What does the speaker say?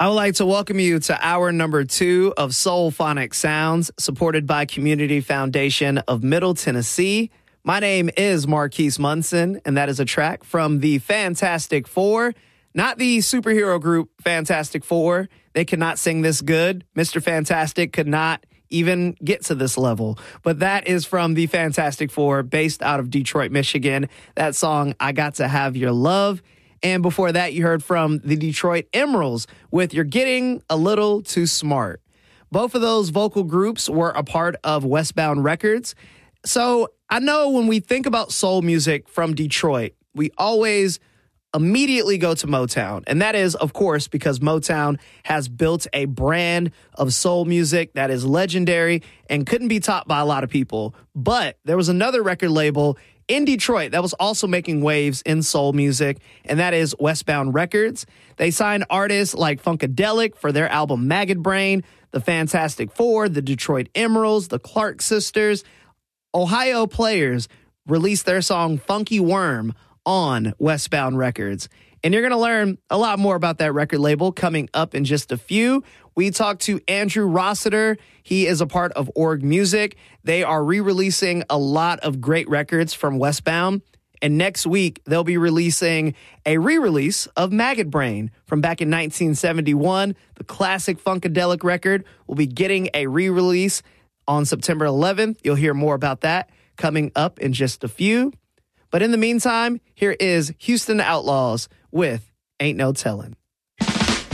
I would like to welcome you to hour number 2 of Soulphonic Sounds, supported by Community Foundation of Middle Tennessee. My name is Marquise Munson, and that is a track from the Fantastic Four, not the superhero group Fantastic Four. They could not sing this good. Mr. Fantastic could not even get to this level. But that is from the Fantastic Four, based out of Detroit, Michigan. That song, I Got to Have Your Love. And before that, you heard from the Detroit Emeralds with You're Getting a Little Too Smart. Both of those vocal groups were a part of Westbound Records. So I know when we think about soul music from Detroit, we always immediately go to Motown. And that is, of course, because Motown has built a brand of soul music that is legendary and couldn't be topped by a lot of people. But there was another record label in Detroit that was also making waves in soul music, and that is Westbound Records. They signed artists like Funkadelic for their album Maggot Brain, the Fantastic Four, the Detroit Emeralds, the Clark Sisters. Ohio Players released their song Funky Worm on Westbound Records. And you're going to learn a lot more about that record label coming up in just a few. We talked to Andrew Rossiter. He is a part of Org Music. They are re-releasing a lot of great records from Westbound. And next week, they'll be releasing a re-release of Maggot Brain from back in 1971. The classic Funkadelic record will be getting a re-release on September 11th. You'll hear more about that coming up in just a few. But in the meantime, here is Houston Outlaws with Ain't No Tellin'.